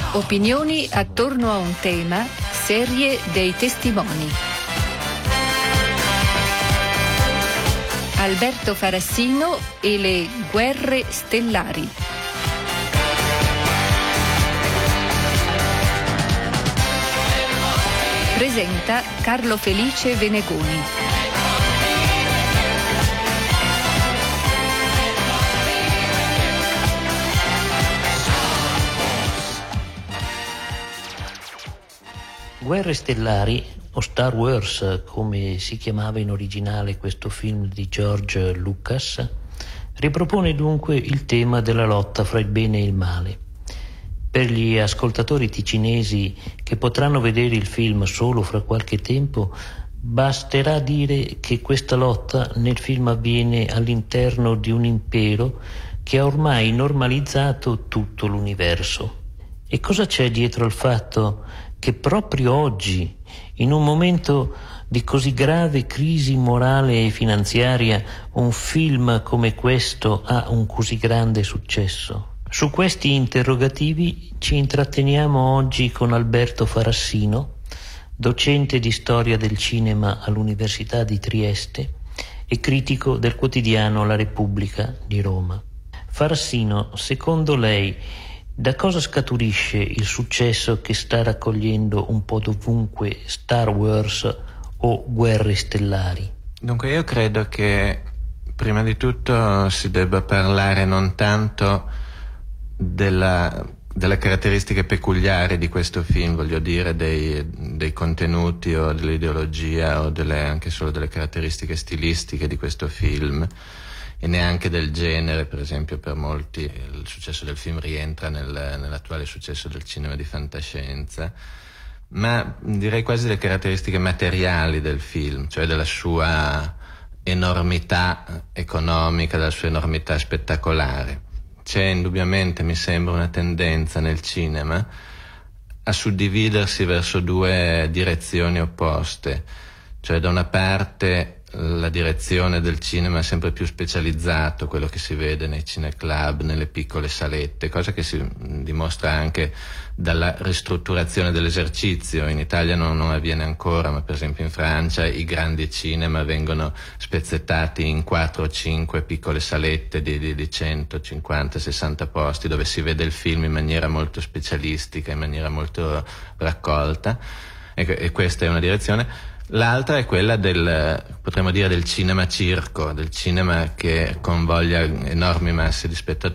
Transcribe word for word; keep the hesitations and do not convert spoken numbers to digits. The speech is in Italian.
Opinioni attorno a un tema, serie dei testimoni. Alberto Farassino e le guerre stellari. Presenta Carlo Felice Venegoni. Guerre stellari, o Star Wars come si chiamava in originale questo film di George Lucas, ripropone dunque il tema della lotta fra il bene e il male. Per gli ascoltatori ticinesi che potranno vedere il film solo fra qualche tempo, basterà dire che questa lotta nel film avviene all'interno di un impero che ha ormai normalizzato tutto l'universo. E cosa c'è dietro al fatto che proprio oggi, in un momento di così grave crisi morale e finanziaria, un film come questo ha un così grande successo? Su questi interrogativi ci intratteniamo oggi con Alberto Farassino, docente di storia del cinema all'Università di Trieste e critico del quotidiano La Repubblica di Roma. Farassino, secondo lei, da cosa scaturisce il successo che sta raccogliendo un po' dovunque Star Wars o Guerre stellari? Dunque io credo che prima di tutto si debba parlare non tanto della, delle caratteristiche peculiari di questo film, voglio dire dei, dei contenuti o dell'ideologia o delle, anche solo delle caratteristiche stilistiche di questo film, e neanche del genere. Per esempio, per molti il successo del film rientra nel, nell'attuale successo del cinema di fantascienza, ma direi quasi delle caratteristiche materiali del film, cioè della sua enormità economica, della sua enormità spettacolare. C'è indubbiamente, mi sembra, una tendenza nel cinema a suddividersi verso due direzioni opposte, cioè da una parte la direzione del cinema è sempre più specializzato, quello che si vede nei cineclub, nelle piccole salette, cosa che si dimostra anche dalla ristrutturazione dell'esercizio. In Italia non, non avviene ancora, ma per esempio in Francia i grandi cinema vengono spezzettati in quattro o cinque piccole salette di, di, di cento cinquanta sessanta posti, dove si vede il film in maniera molto specialistica, in maniera molto raccolta, e, e questa è una direzione. L'altra è quella del, potremmo dire, del cinema circo, del cinema che convoglia enormi masse di spettatori